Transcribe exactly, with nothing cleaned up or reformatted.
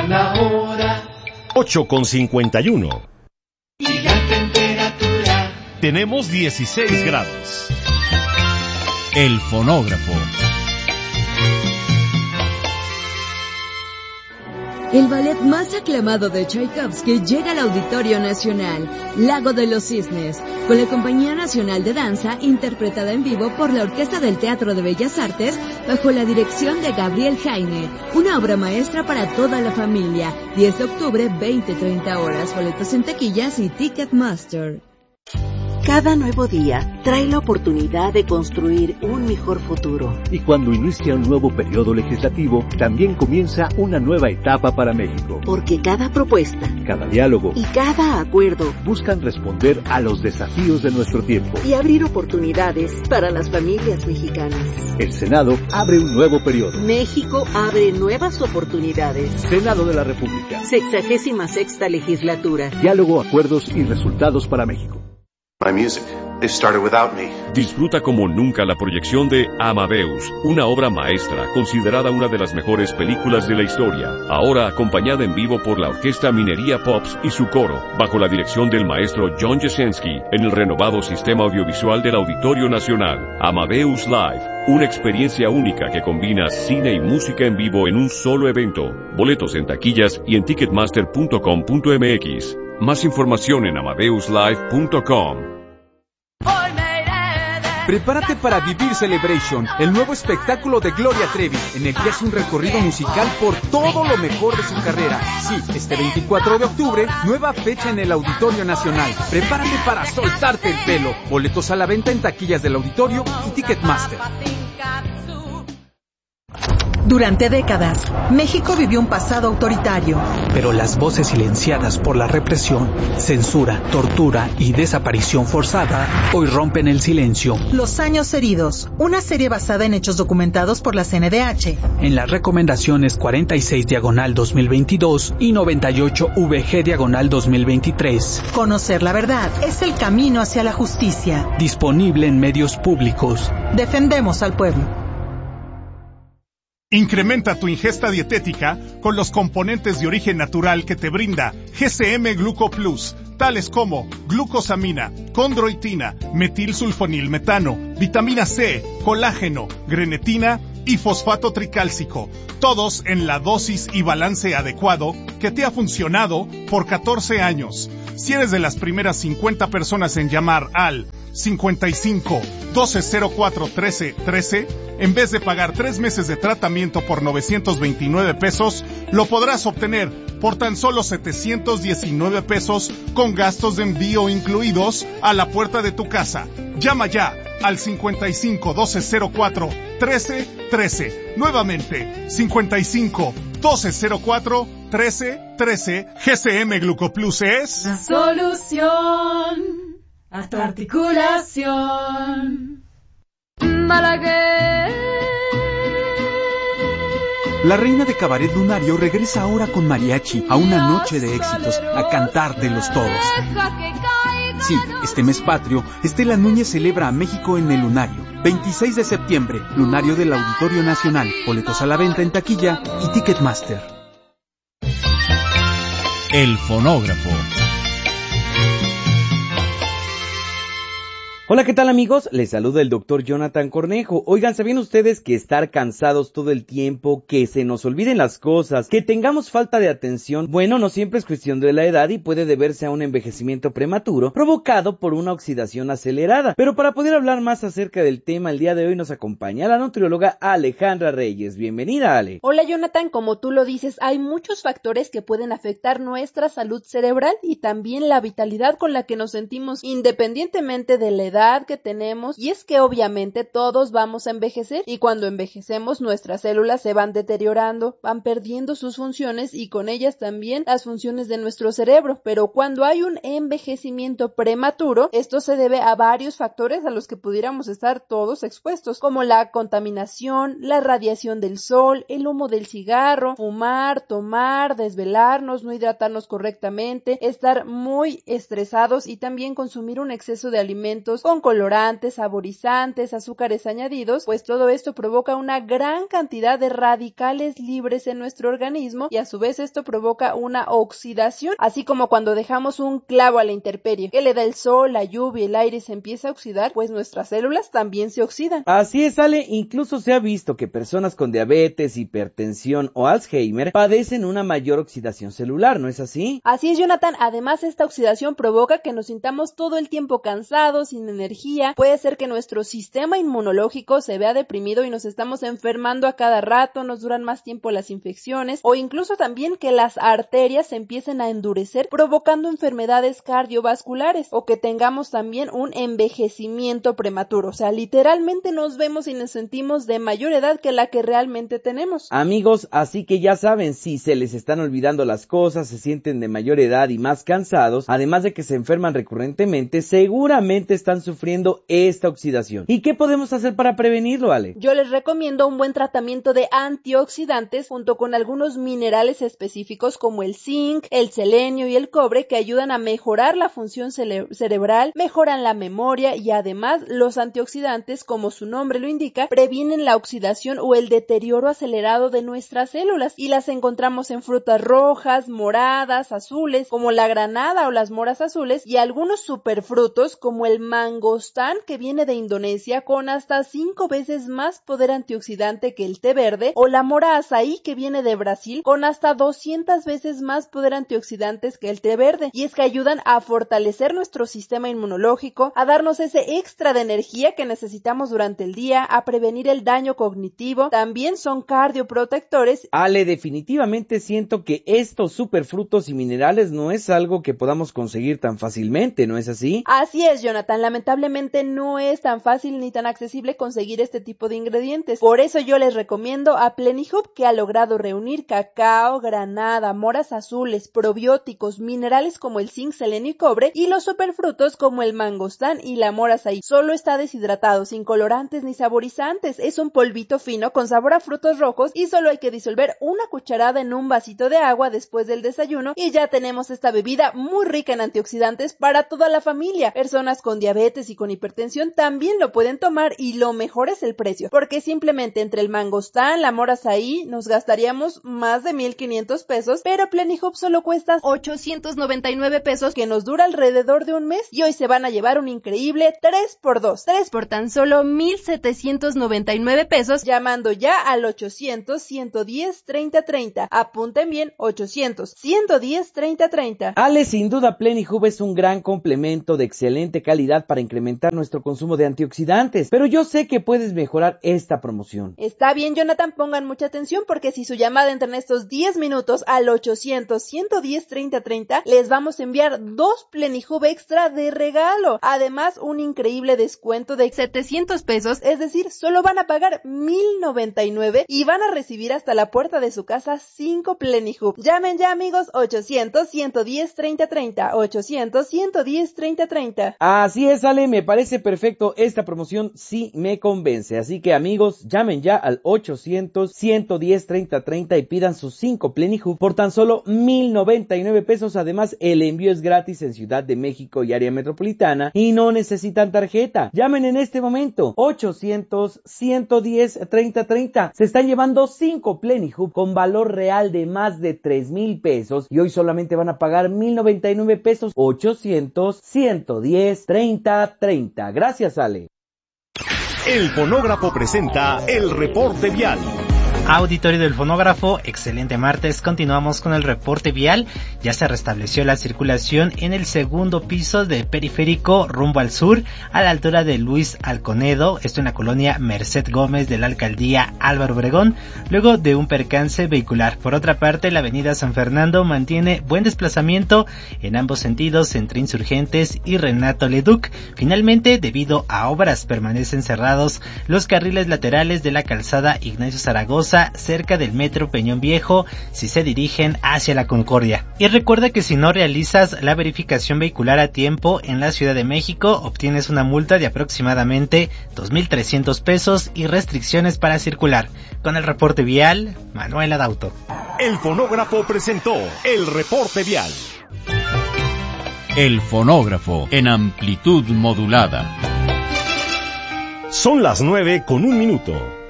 zanahoria. ocho con cincuenta y uno. Y la temperatura. Tenemos dieciséis grados. El fonógrafo. El ballet más aclamado de Tchaikovsky llega al Auditorio Nacional, Lago de los Cisnes, con la Compañía Nacional de Danza, interpretada en vivo por la Orquesta del Teatro de Bellas Artes, bajo la dirección de Gabriel Jaime. Una obra maestra para toda la familia. diez de octubre, veinte a treinta horas. Boletos en taquillas y Ticketmaster. Cada nuevo día trae la oportunidad de construir un mejor futuro. Y cuando inicia un nuevo periodo legislativo, también comienza una nueva etapa para México. Porque cada propuesta, cada diálogo y cada acuerdo buscan responder a los desafíos de nuestro tiempo y abrir oportunidades para las familias mexicanas. El Senado abre un nuevo periodo. México abre nuevas oportunidades. Senado de la República. Sexagésima sexta legislatura. Diálogo, acuerdos y resultados para México. My music, it started without me. Disfruta como nunca la proyección de Amadeus, una obra maestra considerada una de las mejores películas de la historia. Ahora acompañada en vivo por la Orquesta Minería Pops y su coro, bajo la dirección del maestro John Jasinski, en el renovado sistema audiovisual del Auditorio Nacional. Amadeus Live, una experiencia única que combina cine y música en vivo en un solo evento. Boletos en taquillas y en ticketmaster punto com punto m x. Más información en amadeus live punto com. Prepárate para vivir Celebration, el nuevo espectáculo de Gloria Trevi, en el que hace un recorrido musical por todo lo mejor de su carrera. Sí, este veinticuatro de octubre, nueva fecha en el Auditorio Nacional. Prepárate para soltarte el pelo. Boletos a la venta en taquillas del Auditorio y Ticketmaster. Durante décadas, México vivió un pasado autoritario. Pero las voces silenciadas por la represión, censura, tortura y desaparición forzada hoy rompen el silencio. Los años heridos, una serie basada en hechos documentados por la C N D H. En las recomendaciones cuarenta y seis diagonal dos mil veintidós y noventa y ocho V G diagonal dos mil veintitrés. Conocer la verdad es el camino hacia la justicia. Disponible en medios públicos. Defendemos al pueblo. Incrementa tu ingesta dietética con los componentes de origen natural que te brinda G C M Gluco Plus, tales como glucosamina, condroitina, metilsulfonilmetano, vitamina C, colágeno, grenetina y fosfato tricálcico, todos en la dosis y balance adecuado que te ha funcionado por catorce años. Si eres de las primeras cincuenta personas en llamar al cincuenta y cinco, doce cero cuatro, trece, trece, en vez de pagar tres meses de tratamiento por novecientos veintinueve pesos, lo podrás obtener por tan solo setecientos diecinueve pesos con gastos de envío incluidos a la puerta de tu casa. Llama ya al cincuenta y cinco, doce cero cuatro, trece, trece. Nuevamente, cincuenta y cinco, doce cero cuatro, trece, trece. G C M Glucoplus es la solución a tu articulación. Malagueña. La reina de cabaret lunario regresa ahora con mariachi a una noche de éxitos, a cantar de los todos. Sí, este mes patrio, Estela Núñez celebra a México en el Lunario. veintiséis de septiembre, Lunario del Auditorio Nacional. Boletos a la venta en taquilla y Ticketmaster. El fonógrafo. Hola, ¿qué tal amigos? Les saluda el doctor Jonathan Cornejo. Oigan, ¿sabían ustedes que estar cansados todo el tiempo, que se nos olviden las cosas, que tengamos falta de atención? Bueno, no siempre es cuestión de la edad y puede deberse a un envejecimiento prematuro provocado por una oxidación acelerada. Pero para poder hablar más acerca del tema, el día de hoy nos acompaña la nutrióloga Alejandra Reyes. Bienvenida, Ale. Hola, Jonathan. Como tú lo dices, hay muchos factores que pueden afectar nuestra salud cerebral y también la vitalidad con la que nos sentimos independientemente de la edad que tenemos, y es que obviamente todos vamos a envejecer y cuando envejecemos nuestras células se van deteriorando, van perdiendo sus funciones y con ellas también las funciones de nuestro cerebro, pero cuando hay un envejecimiento prematuro, esto se debe a varios factores a los que pudiéramos estar todos expuestos, como la contaminación, la radiación del sol, el humo del cigarro, fumar, tomar, desvelarnos, no hidratarnos correctamente, estar muy estresados y también consumir un exceso de alimentos con colorantes, saborizantes, azúcares añadidos, pues todo esto provoca una gran cantidad de radicales libres en nuestro organismo y a su vez esto provoca una oxidación, así como cuando dejamos un clavo a la intemperie, que le da el sol, la lluvia, el aire y se empieza a oxidar, pues nuestras células también se oxidan. Así es, Ale, incluso se ha visto que personas con diabetes, hipertensión o Alzheimer padecen una mayor oxidación celular, ¿no es así? Así es, Jonathan. Además, esta oxidación provoca que nos sintamos todo el tiempo cansados, sin energía. Puede ser que nuestro sistema inmunológico se vea deprimido y nos estamos enfermando a cada rato, nos duran más tiempo las infecciones, o incluso también que las arterias se empiecen a endurecer, provocando enfermedades cardiovasculares, o que tengamos también un envejecimiento prematuro. O sea, literalmente nos vemos y nos sentimos de mayor edad que la que realmente tenemos. Amigos, así que ya saben, si se les están olvidando las cosas, se sienten de mayor edad y más cansados, además de que se enferman recurrentemente, seguramente están sufriendo esta oxidación. ¿Y qué podemos hacer para prevenirlo, Ale? Yo les recomiendo un buen tratamiento de antioxidantes junto con algunos minerales específicos como el zinc, el selenio y el cobre, que ayudan a mejorar la función cere- cerebral, mejoran la memoria y además los antioxidantes, como su nombre lo indica, previenen la oxidación o el deterioro acelerado de nuestras células, y las encontramos en frutas rojas, moradas, azules, como la granada o las moras azules, y algunos superfrutos como el mangostán, que viene de Indonesia, con hasta cinco veces más poder antioxidante que el té verde, o la mora azaí, que viene de Brasil, con hasta doscientas veces más poder antioxidantes que el té verde, y es que ayudan a fortalecer nuestro sistema inmunológico, a darnos ese extra de energía que necesitamos durante el día, a prevenir el daño cognitivo. También son cardioprotectores. Ale, definitivamente siento que estos superfrutos y minerales no es algo que podamos conseguir tan fácilmente, ¿no es así? Así es, Jonathan, lamentablemente no es tan fácil ni tan accesible conseguir este tipo de ingredientes. Por eso yo les recomiendo a Plenihub, que ha logrado reunir cacao, granada, moras azules, probióticos, minerales como el zinc, selenio y cobre, y los superfrutos como el mangostán y la mora azaí. Solo está deshidratado, sin colorantes ni saborizantes. Es un polvito fino con sabor a frutos rojos y solo hay que disolver una cucharada en un vasito de agua después del desayuno y ya tenemos esta bebida muy rica en antioxidantes para toda la familia. Personas con diabetes y con hipertensión también lo pueden tomar, y lo mejor es el precio, porque simplemente entre el mangostán, la mora azaí, nos gastaríamos más de mil quinientos pesos, pero Plenihub solo cuesta ochocientos noventa y nueve pesos, que nos dura alrededor de un mes, y hoy se van a llevar un increíble tres por dos, tres por tan solo mil setecientos noventa y nueve pesos, llamando ya al ochocientos, ciento diez, treinta treinta. Apunten bien, ochocientos, ciento diez, treinta treinta. Ale, sin duda Plenihub es un gran complemento de excelente calidad para incrementar nuestro consumo de antioxidantes, pero yo sé que puedes mejorar esta promoción. Está bien, Jonathan, pongan mucha atención, porque si su llamada entra en estos diez minutos al ochocientos, ciento diez, treinta treinta, les vamos a enviar dos Plenihub extra de regalo. Además, un increíble descuento de setecientos pesos, es decir, solo van a pagar mil noventa y nueve y van a recibir hasta la puerta de su casa cinco Plenihub. Llamen ya, amigos, ochocientos, ciento diez, treinta treinta, ochocientos, ciento diez, treinta treinta. Así es, Ale, me parece perfecto, esta promoción sí me convence, así que amigos, llamen ya al ochocientos, ciento diez, treinta treinta y pidan sus cinco Plenihub por tan solo mil noventa y nueve pesos. Además, el envío es gratis en Ciudad de México y área metropolitana y no necesitan tarjeta. Llamen en este momento, ochocientos, ciento diez, treinta treinta. Se están llevando cinco Plenihub con valor real de más de tres mil pesos y hoy solamente van a pagar mil noventa y nueve pesos. ochocientos, ciento diez, treinta treinta. Gracias, Ale. El Fonógrafo presenta el reporte vial. Auditorio del Fonógrafo, excelente martes. Continuamos con el reporte vial. Ya se restableció la circulación en el segundo piso del periférico rumbo al sur, a la altura de Luis Alconedo, esto en la colonia Merced Gómez de la alcaldía Álvaro Obregón, luego de un percance vehicular. Por otra parte, la avenida San Fernando mantiene buen desplazamiento en ambos sentidos entre Insurgentes y Renato Leduc. Finalmente, debido a obras, permanecen cerrados los carriles laterales de la calzada Ignacio Zaragoza, cerca del metro Peñón Viejo, si se dirigen hacia la Concordia. Y recuerda que si no realizas la verificación vehicular a tiempo en la Ciudad de México, obtienes una multa de aproximadamente dos mil trescientos pesos y restricciones para circular. Con el reporte vial, Manuel Adauto. El Fonógrafo presentó el reporte vial. El Fonógrafo en amplitud modulada. Son las nueve con un minuto.